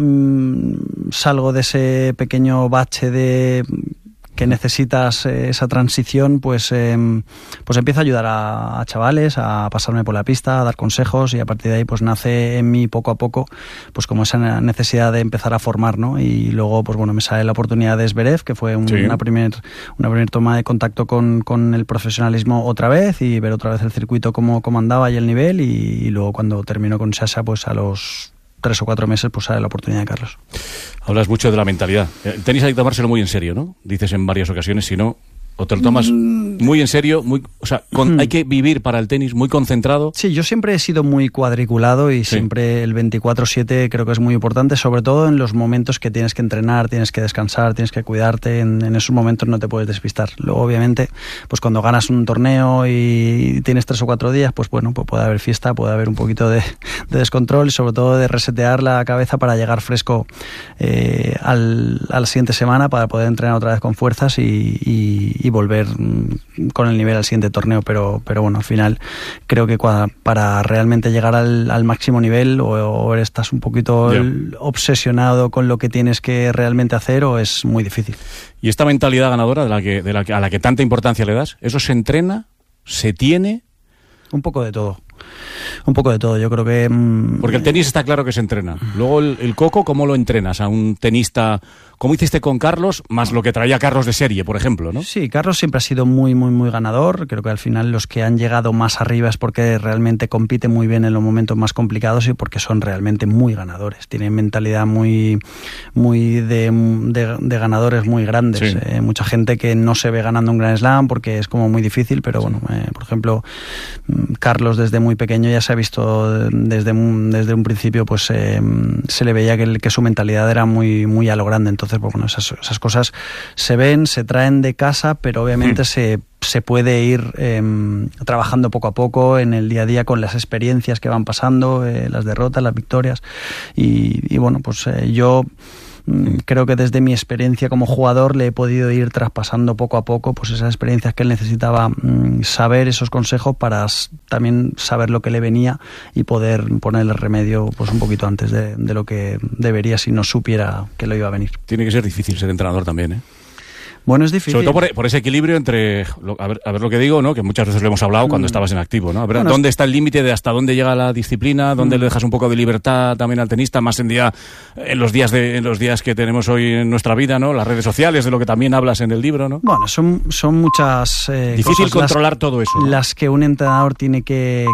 mm, salgo de ese pequeño bache de que necesitas eh, esa transición, pues eh, pues empiezo a ayudar a, a chavales, a pasarme por la pista, a dar consejos, y a partir de ahí pues nace en mí poco a poco pues como esa necesidad de empezar a formar, ¿no? Y luego pues bueno, me sale la oportunidad de Zverev, que fue un, sí. una primer una primer toma de contacto con, con el profesionalismo otra vez, y ver otra vez el circuito cómo, cómo andaba y el nivel, y, y luego cuando termino con Sasha, pues a los tres o cuatro meses pues sale la oportunidad de Carlos. Hablas mucho de la mentalidad. El tenis hay que tomárselo muy en serio, ¿no? Dices en varias ocasiones, si no, o te lo tomas muy en serio, muy, o sea, con, hay que vivir para el tenis muy concentrado. Sí, yo siempre he sido muy cuadriculado y sí. siempre el veinticuatro siete creo que es muy importante, sobre todo en los momentos que tienes que entrenar, tienes que descansar, tienes que cuidarte, en, en esos momentos no te puedes despistar. Luego, obviamente, pues cuando ganas un torneo y tienes tres o cuatro días, pues bueno, pues puede haber fiesta, puede haber un poquito de, de descontrol, y sobre todo de resetear la cabeza para llegar fresco eh, al, a la siguiente semana, para poder entrenar otra vez con fuerzas y, y y volver con el nivel al siguiente torneo, pero pero bueno, al final creo que para realmente llegar al, al máximo nivel o, o estás un poquito yeah. obsesionado con lo que tienes que realmente hacer, o es muy difícil. ¿Y esta mentalidad ganadora de la que, de la que, a la que tanta importancia le das, eso se entrena, se tiene? Un poco de todo. Un poco de todo, yo creo que... Mmm, Porque el tenis está claro que se entrena. Luego el, el coco, ¿cómo lo entrenas a un tenista? ¿Cómo hiciste con Carlos? Más lo que traía Carlos de serie, por ejemplo, ¿no? Sí, Carlos siempre ha sido muy, muy, muy ganador. Creo que al final los que han llegado más arriba es porque realmente compiten muy bien en los momentos más complicados y porque son realmente muy ganadores. Tienen mentalidad muy, muy de, de, de ganadores muy grandes. Sí. Eh, mucha gente que no se ve ganando un Grand Slam porque es como muy difícil, pero bueno, eh, por ejemplo, Carlos desde muy pequeño ya se ha visto desde, desde un principio, pues eh, se le veía que, que su mentalidad era muy, muy a lo grande. Entonces, pues, bueno, esas, esas cosas se ven, se traen de casa, pero obviamente mm. se, se puede ir eh, trabajando poco a poco en el día a día con las experiencias que van pasando, eh, las derrotas, las victorias. Y, y bueno, pues eh, yo... creo que desde mi experiencia como jugador le he podido ir traspasando poco a poco pues esas experiencias que él necesitaba, mmm, saber esos consejos para s- también saber lo que le venía y poder ponerle remedio pues un poquito antes de, de lo que debería si no supiera que lo iba a venir. Tiene que ser difícil ser entrenador también, ¿eh? Bueno, es difícil. Sobre todo por, por ese equilibrio entre, lo, a, ver, a ver lo que digo, ¿no? Que muchas veces lo hemos hablado cuando mm. estabas en activo, ¿no? A ver, bueno, ¿dónde está el límite de hasta dónde llega la disciplina? ¿Dónde mm. le dejas un poco de libertad también al tenista? Más en día, en los días de, en los días que tenemos hoy en nuestra vida, ¿no? Las redes sociales, de lo que también hablas en el libro, ¿no? Bueno, son, son muchas eh, difícil cosas controlar las, todo eso, ¿no? Las que un entrenador tiene que,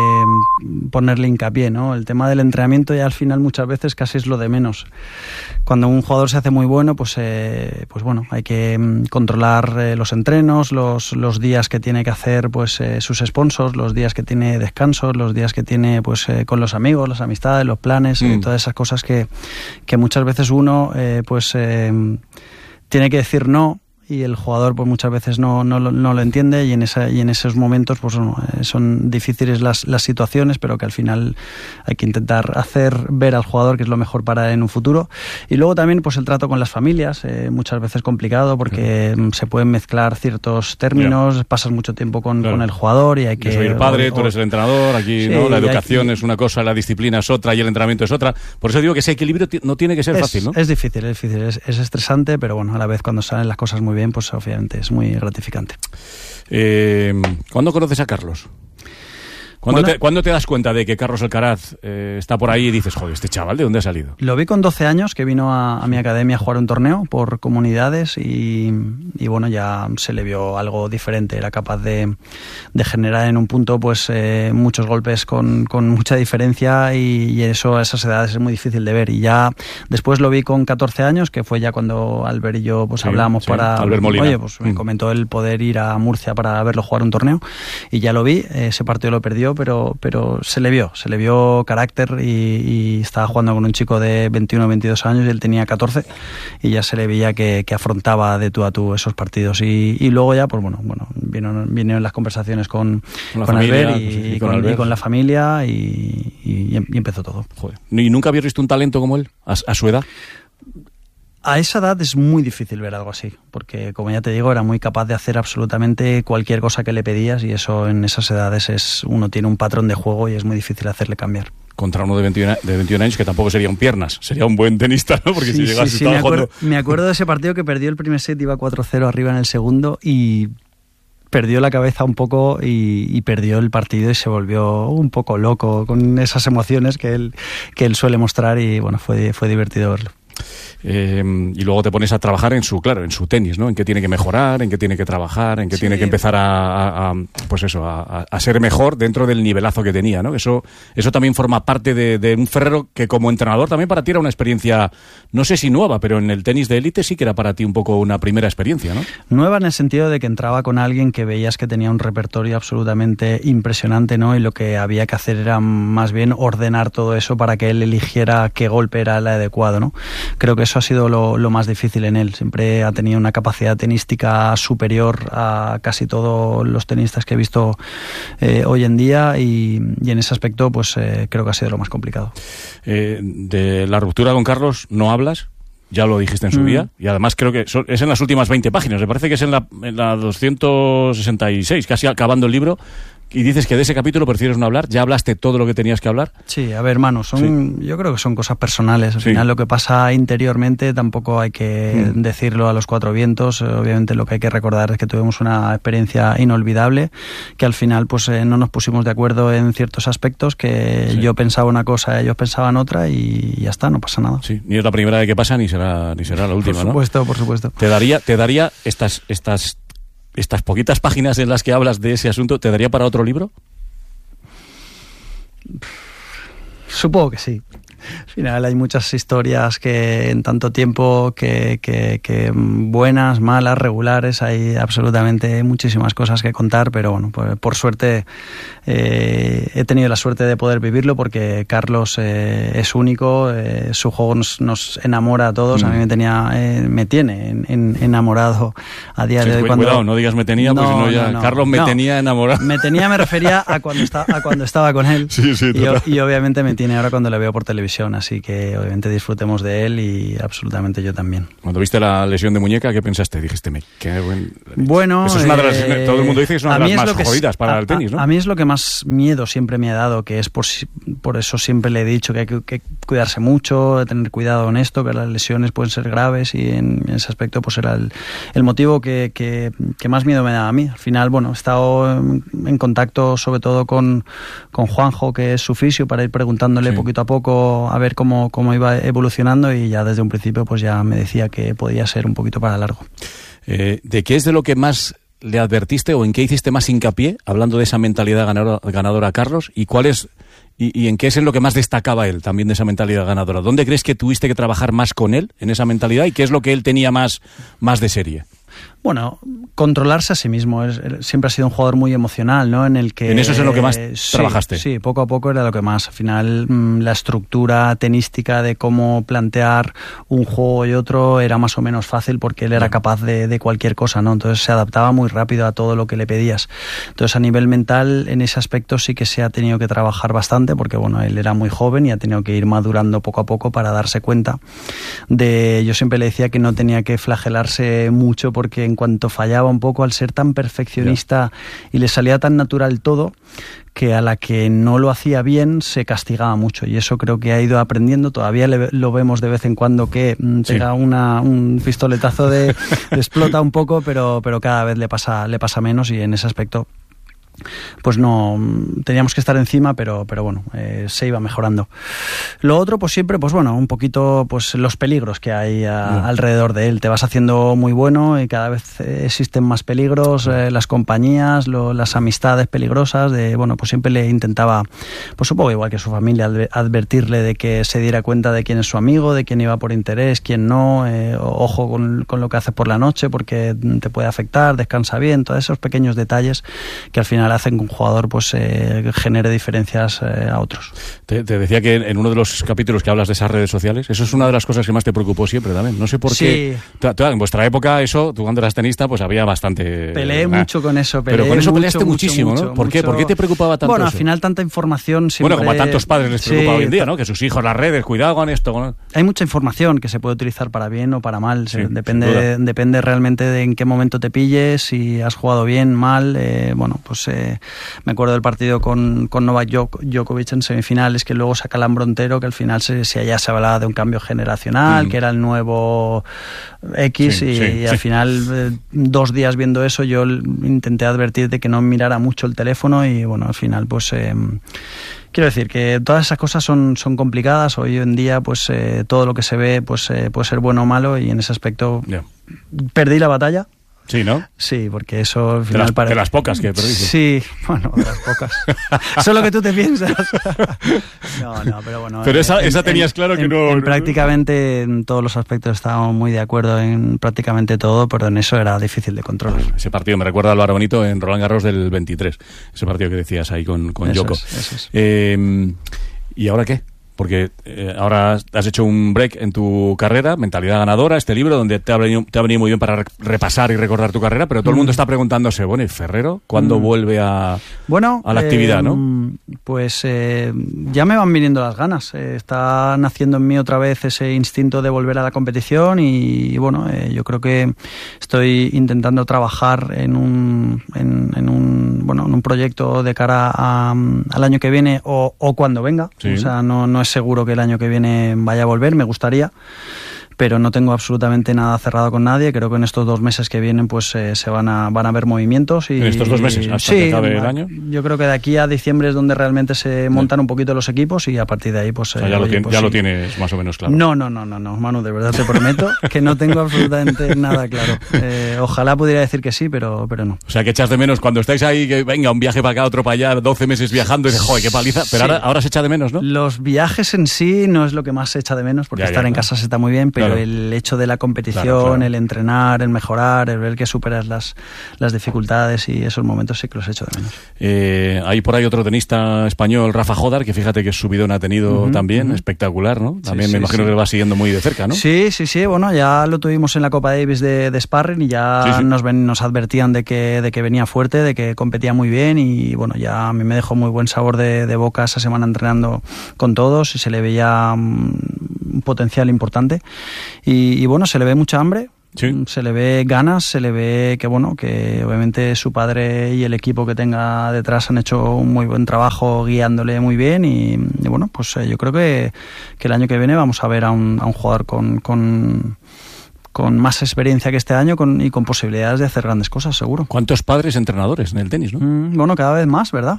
que ponerle hincapié, ¿no? El tema del entrenamiento ya al final muchas veces casi es lo de menos. Cuando un jugador se hace muy bueno, pues, eh, pues bueno, hay que mm, controlar eh, los entrenos, los, los días que tiene que hacer pues eh, sus sponsors, los días que tiene descansos, los días que tiene pues eh, con los amigos, las amistades, los planes, mm. eh, todas esas cosas que, que muchas veces uno eh, pues eh, tiene que decir no. Y el jugador pues muchas veces no, no, no lo entiende y en esa y en esos momentos pues bueno, son difíciles las, las situaciones, pero que al final hay que intentar hacer ver al jugador que es lo mejor para él en un futuro. Y luego también pues el trato con las familias, eh, muchas veces complicado porque uh-huh. se pueden mezclar ciertos términos, yeah. pasas mucho tiempo con, claro. con el jugador y hay que... Yo soy el padre, o, tú eres el entrenador, aquí sí, ¿no? La educación hay, es una cosa, la disciplina es otra y el entrenamiento es otra. Por eso digo que ese equilibrio t- no tiene que ser es, fácil, ¿no? Es difícil, es difícil, es, es estresante, pero bueno, a la vez cuando salen las cosas muy bien, pues obviamente es muy gratificante. Eh, ¿Cuándo conoces a Carlos? ¿Cuándo, bueno, te, ¿Cuándo te das cuenta de que Carlos Alcaraz eh, está por ahí y dices, joder, este chaval, ¿de dónde ha salido? Lo vi con doce años, que vino a, a mi academia a jugar un torneo por comunidades y, y bueno, ya se le vio algo diferente. Era capaz de, de generar en un punto pues eh, muchos golpes con, con mucha diferencia y, y eso a esas edades es muy difícil de ver. Y ya después lo vi con catorce años, que fue ya cuando Albert y yo pues sí, hablamos sí, para... Albert Molina. Oye, pues me comentó el poder ir a Murcia para verlo jugar un torneo y ya lo vi, ese partido lo perdió yo, pero, pero se le vio, se le vio carácter y, y estaba jugando con un chico de veintiuno o veintidós años y él tenía catorce y ya se le veía que, que afrontaba de tú a tú esos partidos y, y luego ya, pues bueno, bueno vinieron, vinieron las conversaciones con, con, con familia, Albert, y, y, con, con Albert. y con la familia y, y, y empezó todo. Joder. ¿Y nunca habías visto un talento como él a, a su edad? A esa edad es muy difícil ver algo así, porque como ya te digo, era muy capaz de hacer absolutamente cualquier cosa que le pedías y eso en esas edades es uno tiene un patrón de juego y es muy difícil hacerle cambiar. Contra uno de veintiuno, de veintiuno años que tampoco sería un piernas, sería un buen tenista, ¿no? Porque sí, si llegas sí, sí, me, acuerdo, me acuerdo de ese partido que perdió el primer set, iba cuatro cero arriba en el segundo y perdió la cabeza un poco y, y perdió el partido y se volvió un poco loco con esas emociones que él, que él suele mostrar y bueno, fue, fue divertido verlo. Eh, y luego te pones a trabajar en su, claro, en su tenis, ¿no? En qué tiene que mejorar, en qué tiene que trabajar, en qué sí. tiene que empezar a, a, a pues eso, a, a ser mejor dentro del nivelazo que tenía, ¿no? Eso, eso también forma parte de, de un Ferrero que como entrenador también para ti era una experiencia, no sé si nueva, pero en el tenis de élite sí que era para ti un poco una primera experiencia, ¿no? Nueva en el sentido de que entraba con alguien que veías que tenía un repertorio absolutamente impresionante, ¿no? Y lo que había que hacer era más bien ordenar todo eso para que él eligiera qué golpe era el adecuado, ¿no? Creo que eso ha sido lo, lo más difícil en él. Siempre ha tenido una capacidad tenística superior a casi todos los tenistas que he visto eh, hoy en día y, y en ese aspecto pues eh, creo que ha sido lo más complicado. Eh, de la ruptura con Carlos no hablas, ya lo dijiste en su mm. día, y además creo que son, es en las últimas veinte páginas, me parece que es en la, en la doscientos sesenta y seis, casi acabando el libro. Y dices que de ese capítulo prefieres no hablar. ¿Ya hablaste todo lo que tenías que hablar? Sí, a ver, hermano, son, sí. yo creo que son cosas personales. Al sí. final lo que pasa interiormente tampoco hay que mm. decirlo a los cuatro vientos. Obviamente lo que hay que recordar es que tuvimos una experiencia inolvidable, que al final pues eh, no nos pusimos de acuerdo en ciertos aspectos, que sí. yo pensaba una cosa, ellos pensaban otra y ya está, no pasa nada. Sí, ni es la primera vez que pasa ni será ni será la última, ¿no? Por supuesto, ¿no? por supuesto. Te daría, te daría estas estas estas poquitas páginas en las que hablas de ese asunto, ¿te daría para otro libro? Supongo que sí. Al final hay muchas historias que en tanto tiempo que, que, que buenas, malas, regulares, hay absolutamente muchísimas cosas que contar, pero bueno, pues por suerte eh, he tenido la suerte de poder vivirlo porque Carlos eh, es único, eh, su juego nos, nos enamora a todos, mm. a mí me tenía, eh, me tiene en, en, enamorado a día sí, de hoy. Cuidado, Cuando... no digas me tenía, no, porque si no ya, no, no, Carlos me no. tenía enamorado. Me tenía, me refería a cuando, está, a cuando estaba con él sí, sí, y, y obviamente me tiene ahora cuando le veo por televisión. Así que obviamente disfrutemos de él y absolutamente yo también. Cuando viste la lesión de muñeca, ¿qué pensaste? Dijiste, me qué buen... Bueno, eso es una de las, eh, todo el mundo dice que es una de las más jodidas para a, el tenis, ¿no? A, a mí es lo que más miedo siempre me ha dado, que es por, por eso siempre le he dicho que hay que, que cuidarse mucho, tener cuidado en esto, que las lesiones pueden ser graves y en, en ese aspecto pues era el, el motivo que, que, que más miedo me da a mí. Al final, bueno, he estado en, en contacto sobre todo con, con Juanjo, que es su fisio, para ir preguntándole sí. poquito a poco a ver cómo, cómo iba evolucionando y ya desde un principio pues ya me decía que podía ser un poquito para largo. Eh, ¿De qué es de lo que más le advertiste o en qué hiciste más hincapié, hablando de esa mentalidad ganadora, ganadora a Carlos, y cuál es y, y en qué es en lo que más destacaba él también de esa mentalidad ganadora? ¿Dónde crees que tuviste que trabajar más con él en esa mentalidad y qué es lo que él tenía más, más de serie? Bueno, controlarse a sí mismo. Es, siempre ha sido un jugador muy emocional, ¿no? En el que... En eso es en lo que más eh, sí, trabajaste. Sí, poco a poco era lo que más. Al final, mmm, la estructura tenística de cómo plantear un juego y otro era más o menos fácil porque él era capaz de, de cualquier cosa, ¿no? Entonces se adaptaba muy rápido a todo lo que le pedías. Entonces a nivel mental, en ese aspecto sí que se ha tenido que trabajar bastante porque, bueno, él era muy joven y ha tenido que ir madurando poco a poco para darse cuenta de... Yo siempre le decía que no tenía que flagelarse mucho porque en cuanto fallaba un poco, al ser tan perfeccionista yeah. y le salía tan natural todo, que a la que no lo hacía bien se castigaba mucho y eso creo que ha ido aprendiendo. Todavía le, lo vemos de vez en cuando que mm, sí. pega una, un pistoletazo de, de explota un poco, pero, pero cada vez le pasa, le pasa menos y en ese aspecto pues no teníamos que estar encima, pero pero bueno, eh, se iba mejorando. Lo otro, pues siempre, pues bueno, un poquito pues los peligros que hay a, mm. alrededor de él. Te vas haciendo muy bueno y cada vez existen más peligros, eh, las compañías, lo, las amistades peligrosas. De bueno, pues siempre le intentaba, pues supongo igual que su familia, advertirle de que se diera cuenta de quién es su amigo, de quién iba por interés, quién no. Eh, ojo con, con lo que haces por la noche porque te puede afectar. Descansa bien, todos esos pequeños detalles que al final final hacen que un jugador pues eh, genere diferencias eh, a otros. Te, te decía que en uno de los capítulos que hablas de esas redes sociales, eso es una de las cosas que más te preocupó siempre también. No sé por sí. qué. Tú, tú, en vuestra época, eso, tú cuando eras tenista, pues había bastante. Peleé nah. mucho con eso. Pero con eso mucho, peleaste mucho, muchísimo, mucho, ¿no? ¿Por mucho. qué? ¿Por qué te preocupaba tanto? Bueno, eso? al final tanta información siempre... Bueno, como a tantos padres les preocupa sí, hoy en día, ¿no? Que sus hijos, las redes, cuidado con esto. ¿no? Hay mucha información que se puede utilizar para bien o para mal. Sí, depende, depende realmente de en qué momento te pilles, si has jugado bien, mal. Eh, bueno, pues eh, me acuerdo del partido con, con Novak Djokovic en semifinales, que luego saca el Ambrontero, que al final se, se, ya se hablaba de un cambio generacional, mm. que era el nuevo X, sí, y, sí, y al sí. final, eh, dos días viendo eso, yo intenté advertir de que no mirara mucho el teléfono y bueno, al final pues... Eh, quiero decir que todas esas cosas son, son complicadas. Hoy en día pues eh, todo lo que se ve pues eh, puede ser bueno o malo, y en ese aspecto yeah. perdí la batalla. Sí, ¿no? Sí, porque eso al final... De las, para... de las pocas que perdiste. Sí, bueno, de las pocas. Eso es lo que tú te piensas. No, no, pero bueno... Pero esa, en, esa tenías en, claro que en, no... En prácticamente en todos los aspectos estábamos muy de acuerdo en prácticamente todo, pero en eso era difícil de controlar. Ese partido me recuerda a Álvaro Benito en Roland Garros del veintitrés. Ese partido que decías ahí con, con eso Djoko. Es, eso es. Eh, ¿Y ahora qué? Porque eh, ahora has hecho un break en tu carrera, Mentalidad Ganadora, este libro donde te ha venido, te ha venido muy bien para re- repasar y recordar tu carrera, pero todo mm. el mundo está preguntándose, bueno, ¿y Ferrero cuándo mm. vuelve a, bueno, a la eh, actividad, no? Pues eh, ya me van viniendo las ganas. Eh, está naciendo en mí otra vez ese instinto de volver a la competición y, y bueno, eh, yo creo que estoy intentando trabajar en un, en, en un, bueno, en un proyecto de cara a, al año que viene o, o cuando venga. Sí. O sea, no, no es seguro que el año que viene vaya a volver, me gustaría, pero no tengo absolutamente nada cerrado con nadie. Creo que en estos dos meses que vienen pues eh, se van a van a ver movimientos. Y, ¿En estos dos meses? ¿Hasta sí, que acabe el año? Yo creo que de aquí a diciembre es donde realmente se montan un poquito los equipos y a partir de ahí pues... O sea, ya, eh, lo, oye, tien, pues ya sí. lo tienes más o menos claro. No, no, no, no, no, Manu, de verdad te prometo que no tengo absolutamente nada claro. Eh, ojalá pudiera decir que sí, pero, pero no. O sea, que echas de menos cuando estáis ahí, que venga, un viaje para acá, otro para allá, doce meses viajando y dices, joder, qué paliza. Pero sí. ahora, ahora se echa de menos, ¿no? Los viajes en sí no es lo que más se echa de menos, porque ya, estar ya, en claro. casa se está muy bien, pero claro. el hecho de la competición, claro, claro. el entrenar, el mejorar, el ver que superas las, las dificultades y esos momentos sí que los echo de menos. Eh, hay por ahí otro tenista español, Rafa Jodar, que fíjate que subidón ha tenido uh-huh, también, uh-huh. espectacular, ¿no? También sí, me sí, imagino sí. que lo va siguiendo muy de cerca, ¿no? Sí, sí, sí, bueno, ya lo tuvimos en la Copa Davis de, de Sparring y ya sí, sí. Nos, ven, nos advertían de que, de que venía fuerte, de que competía muy bien y bueno, ya a mí me dejó muy buen sabor de, de boca esa semana entrenando con todos y se le veía um, un potencial importante y, y bueno, se le ve mucha hambre. Sí. Se le ve ganas, se le ve que bueno, que obviamente su padre y el equipo que tenga detrás han hecho un muy buen trabajo guiándole muy bien y, y bueno, pues eh, yo creo que, que el año que viene vamos a ver a un, a un jugador con, con, con más experiencia que este año con, y con posibilidades de hacer grandes cosas, seguro. ¿Cuántos padres entrenadores en el tenis, no? Mm, bueno, cada vez más, ¿verdad?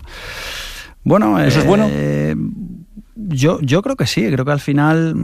Bueno, ¿eso eh, es bueno? Eh, yo, yo creo que sí, creo que al final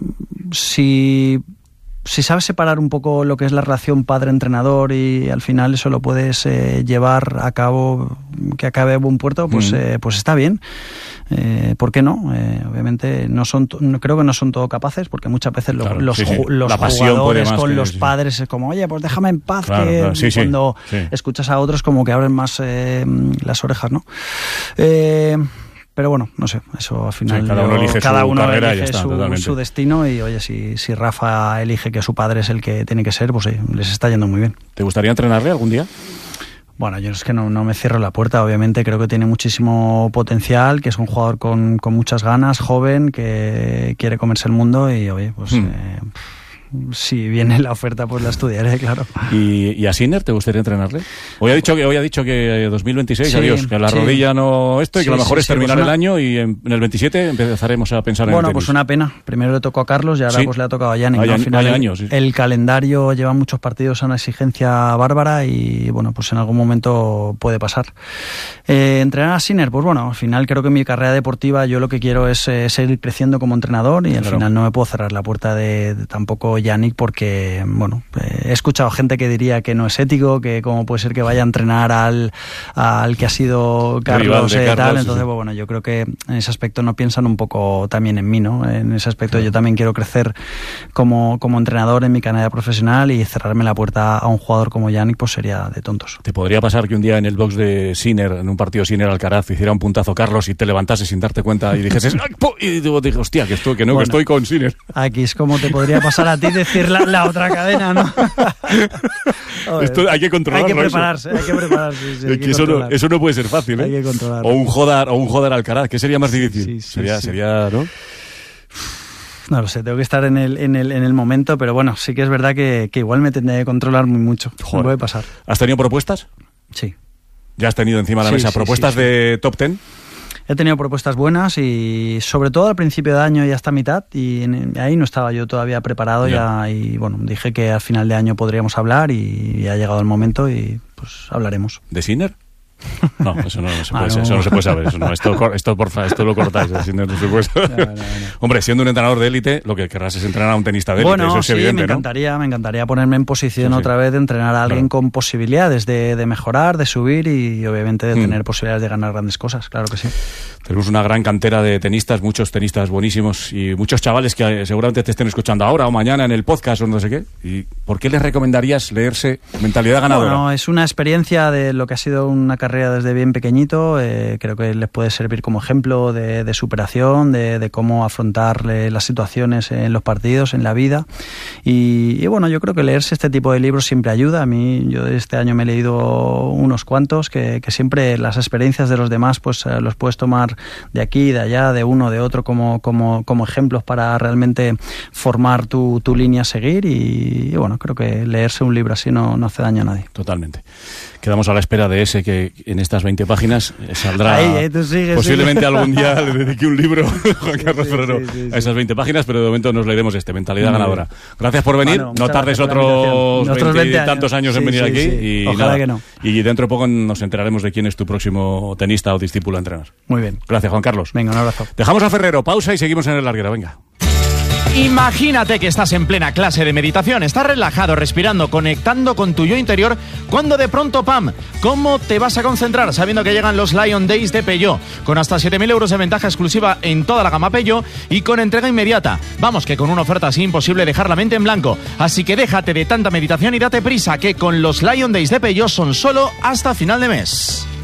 si... Si sabes separar un poco lo que es la relación padre-entrenador y al final eso lo puedes eh, llevar a cabo, que acabe a buen puerto, pues, mm. eh, pues está bien. Eh, ¿Por qué no? Eh, obviamente no son, no, creo que no son todo capaces, porque muchas veces lo, claro, los, sí, sí. los jugadores con que, los sí. padres es como, oye, pues déjame en paz, claro, que claro. Sí, cuando sí. escuchas a otros como que abren más eh, las orejas, ¿no? Eh... Pero bueno, no sé, eso al final sí, cada uno elige, cada su, uno carrera elige y ya está, su, su destino y oye, si, si Rafa elige que su padre es el que tiene que ser, pues sí, les está yendo muy bien. ¿Te gustaría entrenarle algún día? Bueno, yo es que no, no me cierro la puerta, obviamente creo que tiene muchísimo potencial, que es un jugador con, con muchas ganas, joven, que quiere comerse el mundo y oye, pues... Hmm. Eh, si viene la oferta, pues la estudiaré, claro. ¿Y, y a Sinner te gustaría entrenarle? Hoy ha dicho que hoy ha dicho que dos mil veintiséis, sí, adiós, que la sí. rodilla no esto y sí, que lo mejor sí, es terminar sí, pues el año y en, en el veintisiete empezaremos a pensar bueno, en el tenis. Bueno, pues una pena. Primero le tocó a Carlos y ahora sí. pues le ha tocado a Yannick. Hay, ¿no? Al final hay el, años, sí. el calendario lleva muchos partidos a una exigencia bárbara y bueno, pues en algún momento puede pasar. Eh, entrenar a Sinner, pues bueno, al final creo que en mi carrera deportiva yo lo que quiero es eh, seguir creciendo como entrenador y al claro. final no me puedo cerrar la puerta de, de tampoco hecho Yannick, porque bueno, he escuchado gente que diría que no es ético, que cómo puede ser que vaya a entrenar al, al que ha sido Carlos y eh, tal. Entonces, sí. bueno, yo creo que en ese aspecto no piensan un poco también en mí, ¿no? En ese aspecto yo también quiero crecer como, como entrenador en mi carrera profesional, y cerrarme la puerta a un jugador como Yannick pues sería de tontos. ¿Te podría pasar que un día en el box de Sinner, en un partido Sinner-Alcaraz, hiciera un puntazo Carlos y te levantases sin darte cuenta y dijeses y digo, hostia, que estoy, que no, bueno, que estoy con Sinner? Aquí es como te podría pasar a ti decir la, la otra cadena, ¿no? Esto hay que controlarlo. Hay que prepararse, eso. hay que prepararse. Sí, sí, hay que eso, no, eso no puede ser fácil, ¿eh? Hay que controlarlo. O un joder, o un joder Alcaraz, ¿qué sería más difícil? Sí, sí, sería, sí. sería, ¿no? No lo sé, tengo que estar en el, en el, en el momento, pero bueno, sí que es verdad que, que igual me tendré que controlar muy mucho. Joder. Me puede pasar. ¿Has tenido propuestas? Sí. ¿Ya has tenido encima de la sí, mesa sí, propuestas sí, sí. de top ten? He tenido propuestas buenas, y sobre todo al principio de año y hasta mitad, y en, ahí no estaba yo todavía preparado ya. ya y bueno, dije que al final de año podríamos hablar, y ha llegado el momento y pues hablaremos. ¿De Sinner? No, eso no, no se puede, ah, no. Eso no se puede saber. Eso no, esto, esto, porfa, esto lo cortáis. Así no, no se puede saber. No, no, no. Hombre, siendo un entrenador de élite, lo que querrás es entrenar a un tenista de élite. Bueno, eso es sí, evidente, me encantaría, ¿no? me encantaría ponerme en posición sí, sí. otra vez de entrenar a alguien claro. con posibilidades de, de mejorar, de subir y obviamente de mm. tener posibilidades de ganar grandes cosas. Claro que sí. Tenemos una gran cantera de tenistas, muchos tenistas buenísimos y muchos chavales que seguramente te estén escuchando ahora o mañana en el podcast o no sé qué. ¿Y por qué les recomendarías leerse Mentalidad Ganadora? Bueno, es una experiencia de lo que ha sido una carrera desde bien pequeñito. Eh, creo que les puede servir como ejemplo de, de superación, de, de cómo afrontar eh, las situaciones en los partidos, en la vida. Y, y bueno, yo creo que leerse este tipo de libros siempre ayuda. A mí, yo este año me he leído unos cuantos que, que siempre las experiencias de los demás pues eh, los puedes tomar de aquí, de allá, de uno, de otro, como, como, como ejemplos para realmente formar tu, tu línea a seguir. Y, y bueno, creo que leerse un libro así no, no hace daño a nadie. Totalmente. Quedamos a la espera de ese que en estas veinte páginas saldrá. Ahí, ahí, tú sigues, posiblemente sigues. algún día le dedique un libro, Juan Carlos sí, Ferrero, sí, sí, sí. a esas veinte páginas, pero de momento nos leeremos este, Mentalidad Muy Ganadora. bien. Gracias por venir, bueno, no tardes otros veinte y tantos años sí, en venir sí, aquí. Sí. Y Ojalá nada, que no. Y dentro de poco nos enteraremos de quién es tu próximo tenista o discípulo a entrenar. Muy bien. Gracias, Juan Carlos. Venga, un abrazo. Dejamos a Ferrero, pausa y seguimos en el larguero, venga. Imagínate que estás en plena clase de meditación, estás relajado, respirando, conectando con tu yo interior, cuando de pronto, ¡pam! ¿Cómo te vas a concentrar sabiendo que llegan los Lion Days de Peugeot? Con hasta siete mil euros de ventaja exclusiva en toda la gama Peugeot y con entrega inmediata. Vamos, que con una oferta así imposible dejar la mente en blanco. Así que déjate de tanta meditación y date prisa, que con los Lion Days de Peugeot son solo hasta final de mes.